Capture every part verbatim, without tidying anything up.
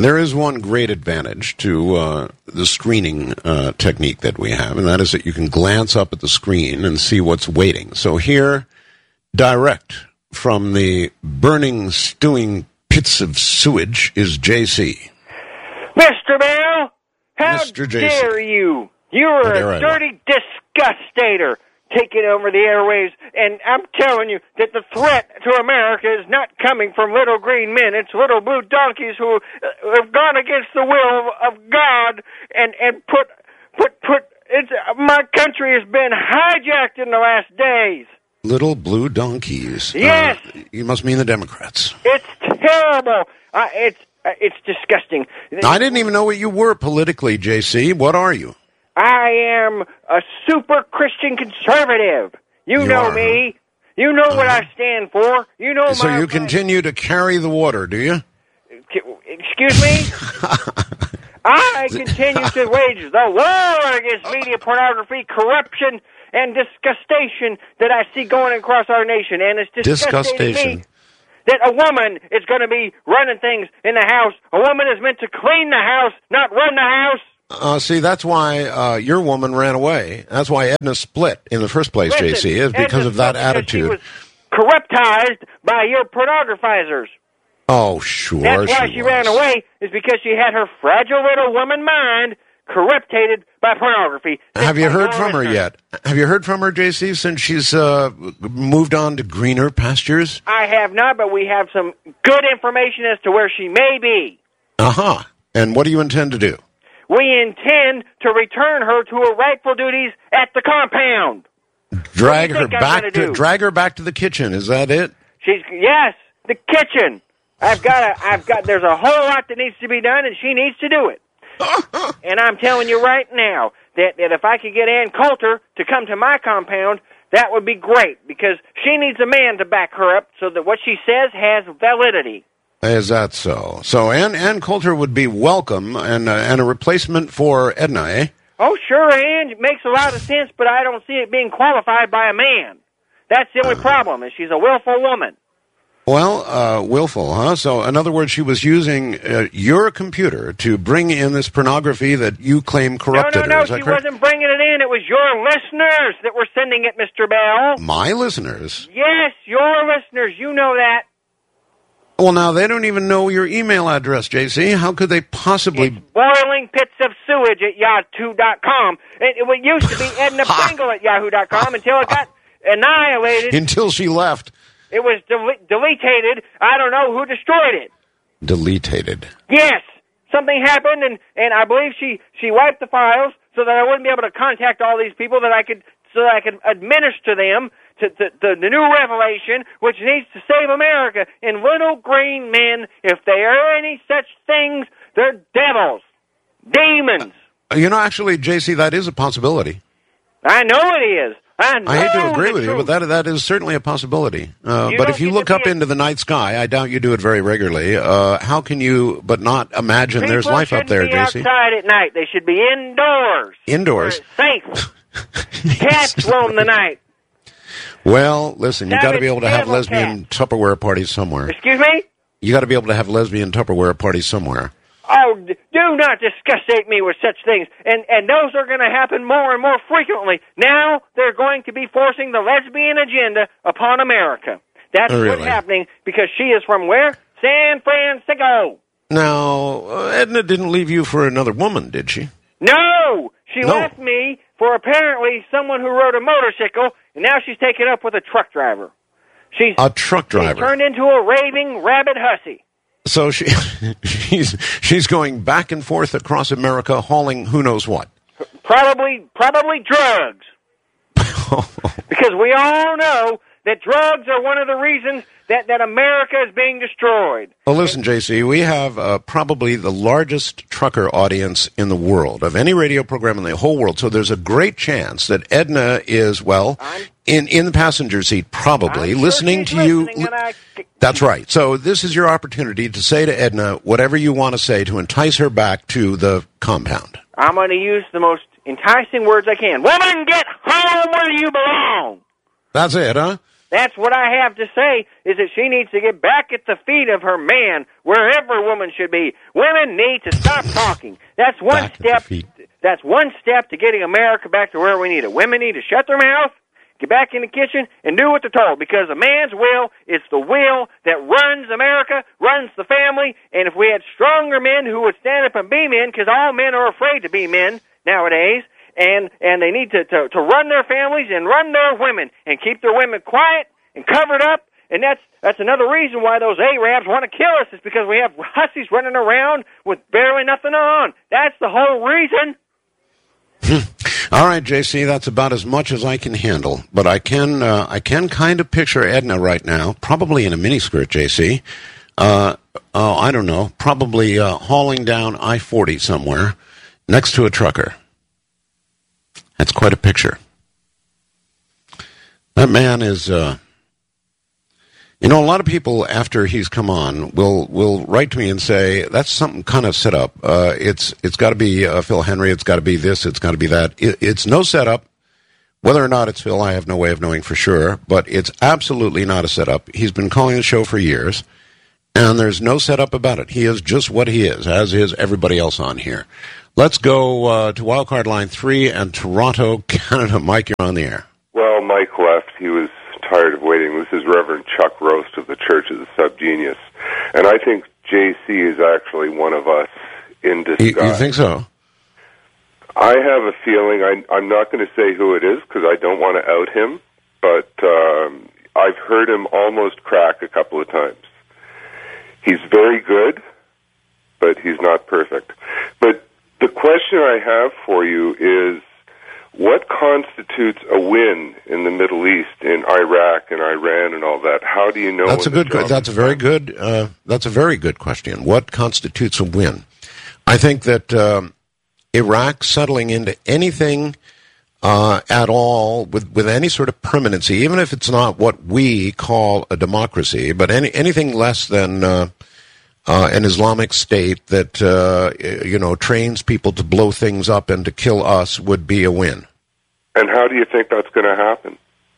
There is one great advantage to uh, the screening uh, technique that we have, and that is that you can glance up at the screen and see what's waiting. So here, direct from the burning, stewing pits of sewage is J C. Mister Bell, how Mister J C. dare you? You're a dirty disgustator taking over the airwaves, and I'm telling you that the threat to America is not coming from little green men. It's little blue donkeys who uh, have gone against the will of God and, and put, put, put, it's, uh, my country has been hijacked in the last days. Little blue donkeys. Yes. Uh, you must mean the Democrats. It's terrible. Uh, it's, uh, it's disgusting. I didn't even know what you were politically, J C. What are you? I am a super Christian conservative. You, you know are. me. You know uh-huh. what I stand for. You know so my... So you continue to carry the water, do you? Excuse me? I continue to wage the war against media pornography, corruption, and disgustation that I see going across our nation. And it's disgusting to me that a woman is going to be running things in the house. A woman is meant to clean the house, not run the house. Uh, see, that's why uh, your woman ran away. That's why Edna split in the first place, Listen, J C, is because Edna of that because attitude. She was corruptized by your pornographizers. Oh, sure. That's why she, she ran away, is because she had her fragile little woman mind corrupted by pornography. Have you heard from her yet? Have you heard from her, J C, since she's uh, moved on to greener pastures? I have not, but we have some good information as to where she may be. Uh-huh. And what do you intend to do? We intend to return her to her rightful duties at the compound. Drag her back to drag her back to the kitchen. Is that it? She's yes, the kitchen. I've got a, I've got. There's a whole lot that needs to be done, and she needs to do it. And I'm telling you right now that, that if I could get Ann Coulter to come to my compound, that would be great, because she needs a man to back her up so that what she says has validity. Is that so? So Ann, Ann Coulter would be welcome and, uh, and a replacement for Edna, eh? Oh, sure, Ann. It makes a lot of sense, but I don't see it being qualified by a man. That's the only uh, problem, is she's a willful woman. Well, uh, willful, huh? So, in other words, she was using uh, your computer to bring in this pornography that you claim corrupted her. No, no, no, she correct? wasn't bringing it in. It was your listeners that were sending it, Mister Bell. My listeners? Yes, your listeners. You know that. Well, now, they don't even know your email address, J C. How could they possibly... It's boiling pits of sewage at yahoo dot com. It, it used to be Edna Pringle at yahoo dot com until it got annihilated. Until she left. It was del- deleted. I don't know who destroyed it. Deleted. Yes. Something happened, and, and I believe she, she wiped the files so that I wouldn't be able to contact all these people, that I could so that I could administer them to, to, to the new revelation, which needs to save America. And little green men, if they are any such things, they're devils. Demons. Uh, you know, actually, J C, that is a possibility. I know it is. I, know I hate to agree with truth. you, but that that is certainly a possibility. Uh, but if you look up a... into the night sky, I doubt you do it very regularly. Uh, how can you but not imagine People there's life up there, J C? People shouldn't be outside at night. They should be indoors. Indoors? Safe. Cats roam the night. Well, listen, you got to be able to have devil lesbian cat. Tupperware parties somewhere. Excuse me? You got to be able to have lesbian Tupperware parties somewhere. Oh, d- do not disgustate me with such things. And and those are going to happen more and more frequently. Now they're going to be forcing the lesbian agenda upon America. That's oh, really? what's happening, because she is from where? San Francisco. Now, uh, Edna didn't leave you for another woman, did she? No! She no. left me for apparently someone who rode a motorcycle, and now she's taken up with a truck driver. She's a truck driver. She's turned into a raving rabid hussy. So she she's she's going back and forth across America, hauling who knows what. Probably probably drugs. Because we all know that drugs are one of the reasons that, that America is being destroyed. Well, listen, J C, we have uh, probably the largest trucker audience in the world, of any radio program in the whole world. So there's a great chance that Edna is, well, I'm, in, in the passenger seat, probably, I'm listening sure to you. Li- I... That's right. So this is your opportunity to say to Edna whatever you want to say to entice her back to the compound. I'm going to use the most enticing words I can. Woman, get home where you belong. That's it, huh? That's what I have to say, is that she needs to get back at the feet of her man, where every woman should be. Women need to stop talking. That's one Back step. That's one step to getting America back to where we need it. Women need to shut their mouth, get back in the kitchen, and do what they're told, because a man's will is the will that runs America, runs the family, and if we had stronger men who would stand up and be men, because all men are afraid to be men nowadays, and and they need to, to, to run their families and run their women and keep their women quiet and covered up, and that's that's another reason why those Arabs want to kill us, is because we have hussies running around with barely nothing on. That's the whole reason. All right, J C, that's about as much as I can handle. But I can uh, I can kind of picture Edna right now, probably in a miniskirt, J C. Uh, oh, I don't know, probably uh, hauling down I forty somewhere next to a trucker. That's quite a picture. That man is, uh, you know, a lot of people after he's come on will will write to me and say, that's something kind of set up. Uh, it's it's got to be uh, Phil Henry. It's got to be this. It's got to be that. It, it's no setup. Whether or not it's Phil, I have no way of knowing for sure, but it's absolutely not a setup. He's been calling the show for years, and there's no setup about it. He is just what he is, as is everybody else on here. Let's go uh, to Wildcard Line three and Toronto, Canada. Mike, you're on the air. Well, Mike left. He was tired of waiting. This is Reverend Chuck Roast of the Church of the Subgenius. And I think J C is actually one of us in disguise. You, you think so? I have a feeling, I, I'm not going to say who it is because I don't want to out him, but um, I've heard him almost crack a couple of times. He's very good, but he's not perfect. But the question I have for you is, what constitutes a win in the Middle East, in Iraq and Iran and all that? How do you know? That's a good. That's a very good. Uh, that's a very good question. What constitutes a win? I think that um, Iraq settling into anything uh, at all with with any sort of permanency, even if it's not what we call a democracy, but any anything less than uh, uh, an Islamic state that uh, you know trains people to blow things up and to kill us, would be a win. And how do you think that's going to happen?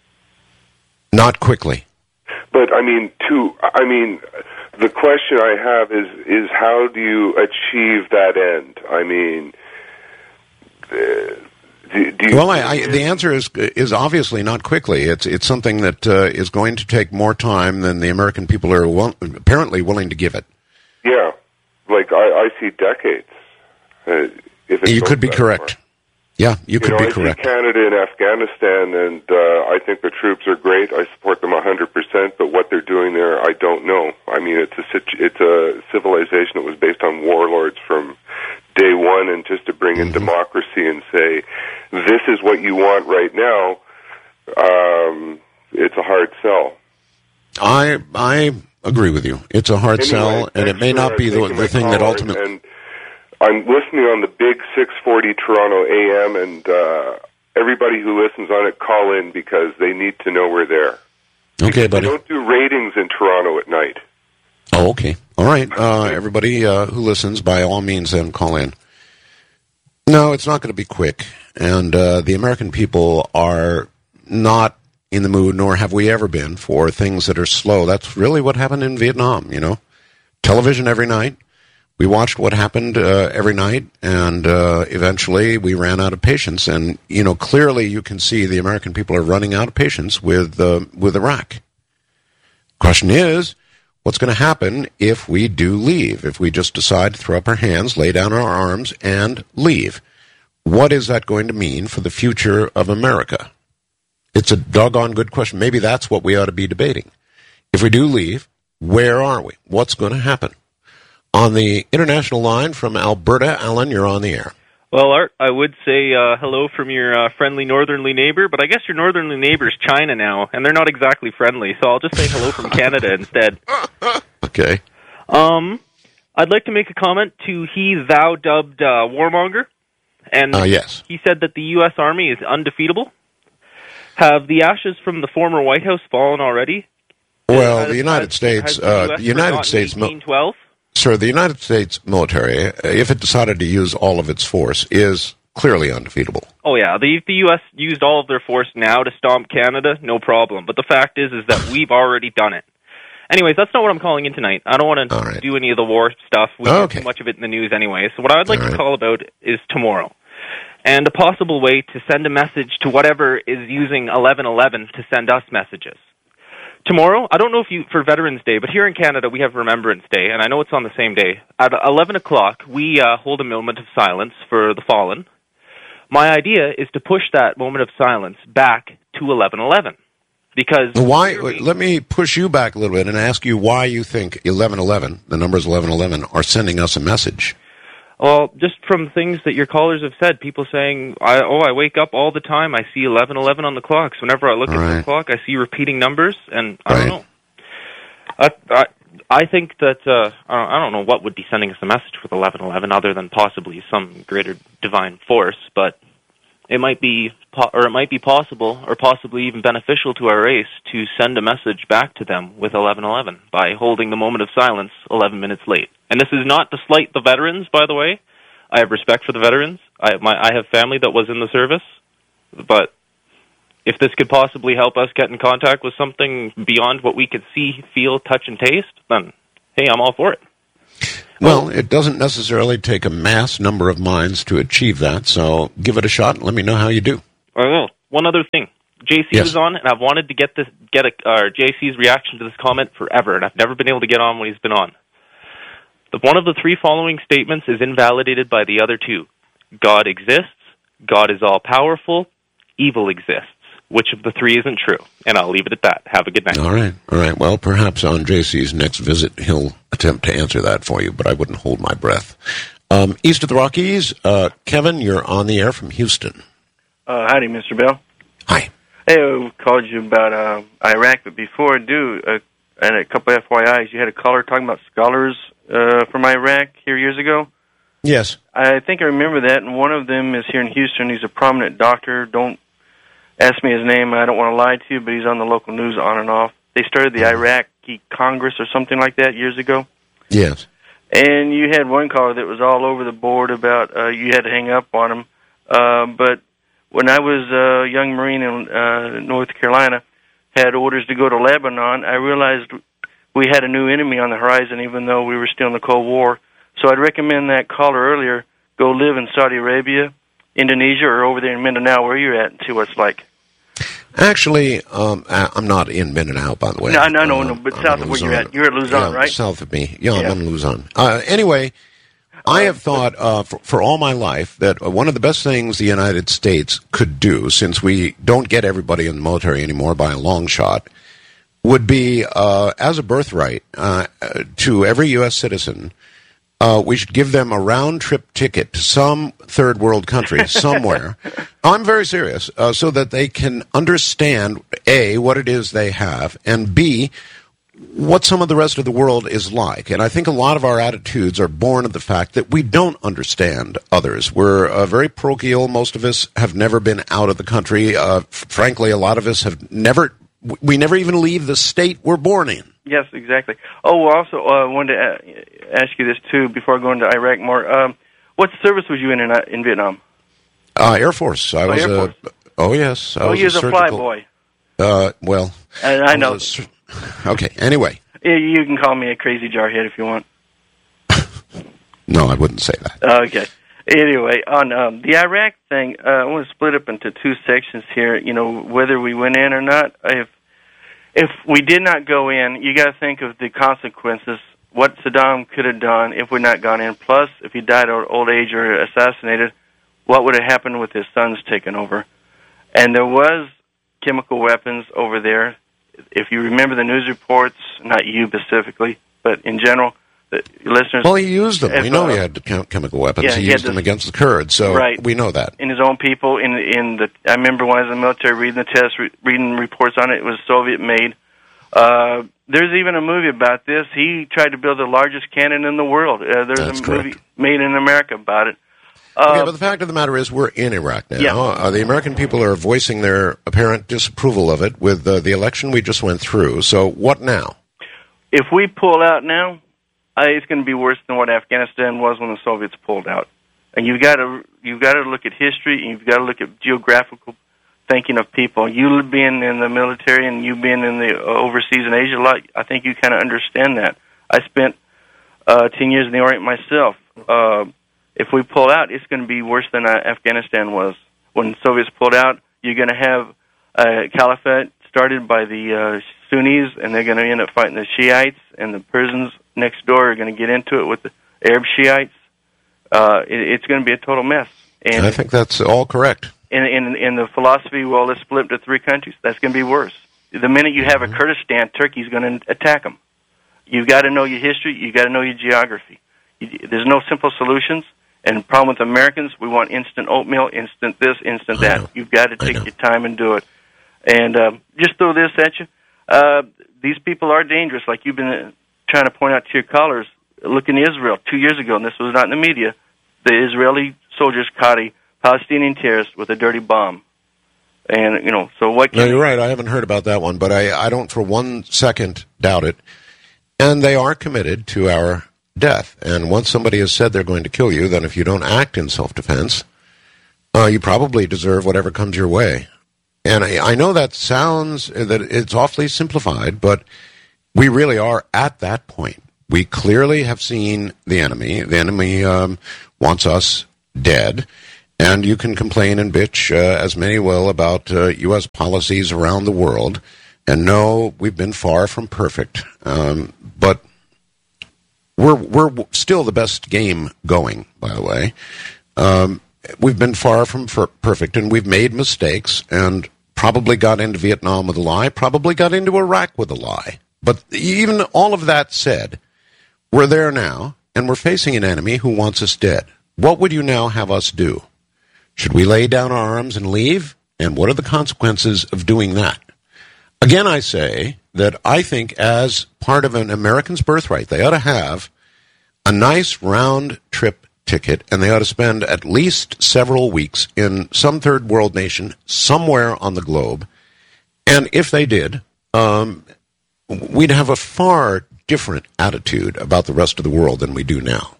Not quickly. But I mean, to I mean, the question I have is is how do you achieve that end? I mean, uh, do, do you well, I, I, the answer is is obviously not quickly. It's it's something that uh, is going to take more time than the American people are will, apparently willing to give it. Yeah, like I, I see decades. Uh, if it you could be correct. Far. Yeah, you could you know, be I correct. See Canada and Afghanistan, and uh, I think the troops are great. I support them one hundred percent, but what they're doing there, I don't know. I mean, it's a it's a civilization that was based on warlords from day one, and just to bring in mm-hmm. democracy and say, this is what you want right now, um, it's a hard sell. I I agree with you. It's a hard anyway, sell, and it may not be the, the thing that ultimately... And I'm listening on the big six forty Toronto A M, and uh, everybody who listens on it, call in because they need to know we're there. Okay, buddy. We don't do ratings in Toronto at night. Oh, okay. All right. Uh, everybody uh, who listens, by all means, then call in. No, it's not going to be quick, and uh, the American people are not in the mood, nor have we ever been, for things that are slow. That's really what happened in Vietnam, you know. Television every night. We watched what happened uh, every night, and uh, eventually we ran out of patience. And, you know, clearly you can see the American people are running out of patience with uh, with Iraq. Question is, what's going to happen if we do leave, if we just decide to throw up our hands, lay down our arms, and leave? What is that going to mean for the future of America? It's a doggone good question. Maybe that's what we ought to be debating. If we do leave, where are we? What's going to happen? On the international line from Alberta, Alan, you're on the air. Well, Art, I would say uh, hello from your uh, friendly northerly neighbor, but I guess your northerly neighbor is China now, and they're not exactly friendly, so I'll just say hello from Canada instead. Okay. Um, I'd like to make a comment to he, thou dubbed uh, warmonger, and uh, yes. He said that the U S Army is undefeatable. Have the ashes from the former White House fallen already? Well, has, the United has, States, has the uh, the United States, eighteen twelve? Sir, the United States military, if it decided to use all of its force, is clearly undefeatable. Oh, yeah. The, the U S used all of their force now to stomp Canada, no problem. But the fact is is that we've already done it. Anyways, that's not what I'm calling in tonight. I don't want to right. do any of the war stuff. We oh, okay. get too much of it in the news anyway. So what I'd like all to right. call about is tomorrow. And a possible way to send a message to whatever is using eleven eleven to send us messages. Tomorrow, I don't know if you, for Veterans Day, but here in Canada we have Remembrance Day, and I know it's on the same day. At eleven o'clock, we uh, hold a moment of silence for the fallen. My idea is to push that moment of silence back to eleven eleven. Because why? Let me push you back a little bit and ask you why you think eleven eleven, the numbers eleven eleven, are sending us a message. Well, just from things that your callers have said, people saying, I, oh, I wake up all the time, I see eleven eleven on the clock. So whenever I look all at right. the clock, I see repeating numbers, and I right. don't know. I, I, I think that, uh, I don't know what would be sending us a message with eleven eleven other than possibly some greater divine force, but it might be, or it might be possible, or possibly even beneficial to our race to send a message back to them with eleven eleven by holding the moment of silence eleven minutes late. And this is not to slight the veterans, by the way. I have respect for the veterans. I have, my, I have family that was in the service. But if this could possibly help us get in contact with something beyond what we could see, feel, touch, and taste, then, hey, I'm all for it. Well, it doesn't necessarily take a mass number of minds to achieve that, so give it a shot and let me know how you do. I will. One other thing. J C yes. was on, and I've wanted to get this, get a, uh, J C's reaction to this comment forever, and I've never been able to get on when he's been on. The, one of the three following statements is invalidated by the other two. God exists, God is all-powerful, evil exists. Which of the three isn't true? And I'll leave it at that. Have a good night. All right. All right. Well, perhaps on J C's next visit, he'll attempt to answer that for you, but I wouldn't hold my breath. Um, east of the Rockies, uh, Kevin, you're on the air from Houston. Uh, howdy, Mister Bell. Hi. Hey, I called you about uh, Iraq, but before I do, uh, and a couple F Y Is, you had a caller talking about scholars uh, from Iraq here years ago. Yes. I think I remember that, and one of them is here in Houston. He's a prominent doctor. Don't ask me his name. I don't want to lie to you, but he's on the local news on and off. They started the Iraqi Congress or something like that years ago. Yes. And you had one caller that was all over the board about uh, you had to hang up on him. Uh, but when I was a young Marine in uh, North Carolina, had orders to go to Lebanon, I realized we had a new enemy on the horizon, even though we were still in the Cold War. So I'd recommend that caller earlier go live in Saudi Arabia, Indonesia, or over there in Mindanao, where you're at, and see what it's like. Actually, um, I'm not in Mindanao, by the way. No, no, no, no, but uh, south of where you're at. You're at Luzon, yeah, right? South of me. Yeah, yeah. I'm in Luzon. Uh, anyway, I have thought uh, for, for all my life that one of the best things the United States could do, since we don't get everybody in the military anymore by a long shot, would be, uh, as a birthright, uh, to every U S citizen, Uh, we should give them a round-trip ticket to some third world country somewhere. I'm very serious, uh, so that they can understand, A, what it is they have, and B, what some of the rest of the world is like. And I think a lot of our attitudes are born of the fact that we don't understand others. We're uh, very parochial. Most of us have never been out of the country. Uh, f- frankly, a lot of us have never, we never even leave the state we're born in. Yes, exactly. Oh, also, I uh, wanted to ask you this, too, before I go into Iraq more. Um, what service was you in in, in Vietnam? Uh, Air Force. I oh, was Air a, Force. Oh, yes. I oh, was you was a, a surgical, fly boy. Uh, well. I, I know. A, okay, anyway. Yeah, you can call me a crazy jarhead if you want. No, I wouldn't say that. Okay. Anyway, on um, the Iraq thing, uh, I want to split up into two sections here. You know, whether we went in or not. If if we did not go in, you got to think of the consequences. What Saddam could have done if we'd not gone in. Plus, if he died of old age or assassinated, what would have happened with his sons taking over? And there was chemical weapons over there. If you remember the news reports, not you specifically, but in general, the listeners... Well, he used them. We know uh, he had chemical weapons. Yeah, he, he used them this, against the Kurds, so right, we know that. In his own people, in in the... I remember when I was in the military reading the test, re- reading reports on it. It was Soviet-made. Uh, there's even a movie about this. He tried to build the largest cannon in the world. Uh, there's That's a correct. movie made in America about it. Uh, okay, but the fact of the matter is we're in Iraq now. Yeah. Uh, the American people are voicing their apparent disapproval of it with uh, the election we just went through. So what now? If we pull out now, uh, it's going to be worse than what Afghanistan was when the Soviets pulled out. And you've got to you've got to look at history, and you've got to look at geographical thinking of people. You being in the military and you being in the overseas in Asia a lot, I think you kind of understand that. I spent uh, ten years in the Orient myself. Uh, if we pull out, it's going to be worse than uh, Afghanistan was. When the Soviets pulled out, you're going to have a caliphate started by the uh, Sunnis, and they're going to end up fighting the Shiites, and the Persians next door are going to get into it with the Arab Shiites. Uh, it, it's going to be a total mess. And I think that's all correct. In, in, in the philosophy, well, let's split into three countries, that's going to be worse. The minute you have a Kurdistan, Turkey's going to attack them. You've got to know your history. You've got to know your geography. You, there's no simple solutions. And the problem with Americans, we want instant oatmeal, instant this, instant that. You've got to take your time and do it. And uh, just throw this at you. Uh, these people are dangerous, like you've been trying to point out to your callers. Look in Israel two years ago, and this was not in the media. The Israeli soldiers caught a Palestinian terrorist with a dirty bomb. And, you know, so what... No, you're right. I haven't heard about that one, but I, I don't for one second doubt it. And they are committed to our death. And once somebody has said they're going to kill you, then if you don't act in self-defense, uh, you probably deserve whatever comes your way. And I, I know that sounds, that it's awfully simplified, but we really are at that point. We clearly have seen the enemy. The enemy um, wants us dead. And you can complain and bitch, uh, as many will, about uh, U S policies around the world. And no, we've been far from perfect. Um, but we're we're still the best game going, by the way. Um, we've been far from fer- perfect, and we've made mistakes, and probably got into Vietnam with a lie, probably got into Iraq with a lie. But even all of that said, we're there now, and we're facing an enemy who wants us dead. What would you now have us do? Should we lay down our arms and leave? And what are the consequences of doing that? Again, I say that I think as part of an American's birthright, they ought to have a nice round-trip ticket, and they ought to spend at least several weeks in some third world nation somewhere on the globe. And if they did, um, we'd have a far different attitude about the rest of the world than we do now.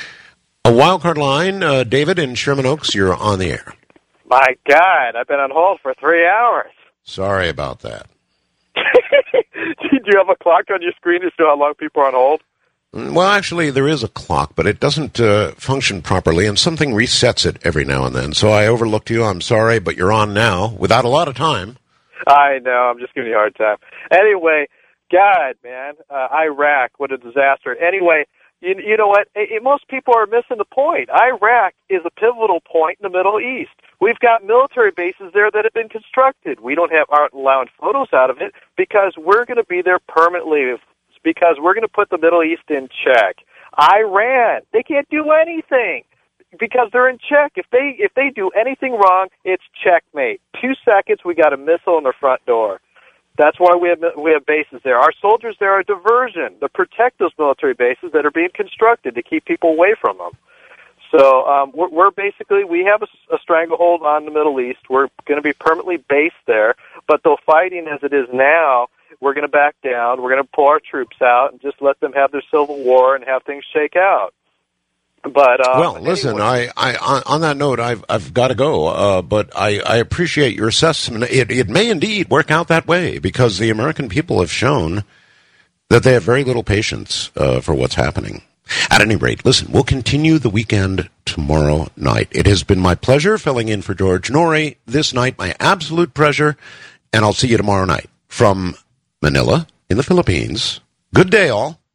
A wildcard line, uh, David in Sherman Oaks, you're on the air. My God, I've been on hold for three hours. Sorry about that. Do you have a clock on your screen to show how long people are on hold? Well, actually, there is a clock, but it doesn't uh, function properly, and something resets it every now and then. So I overlooked you. I'm sorry, but you're on now without a lot of time. I know. I'm just giving you a hard time. Anyway, God, man, uh, Iraq, what a disaster. Anyway, you, you know what? It, it, most people are missing the point. Iraq is a pivotal point in the Middle East. We've got military bases there that have been constructed. We don't have aren't allowing photos out of it because we're going to be there permanently. Because we're going to put the Middle East in check. Iran, they can't do anything because they're in check. If they if they do anything wrong, it's checkmate. Two seconds, we got a missile in their front door. That's why we have we have bases there. Our soldiers there are a diversion to protect those military bases that are being constructed to keep people away from them. So um, we're, we're basically, we have a, a stranglehold on the Middle East. We're going to be permanently based there. But though fighting as it is now, we're going to back down. We're going to pull our troops out and just let them have their civil war and have things shake out. But uh, well, listen, anyway. I, I on that note, I've I've got to go. Uh, but I, I appreciate your assessment. It it may indeed work out that way because the American people have shown that they have very little patience uh, for what's happening. At any rate, listen, we'll continue the weekend tomorrow night. It has been my pleasure filling in for George Noory this night, my absolute pleasure, and I'll see you tomorrow night from Manila in the Philippines. Good day, all.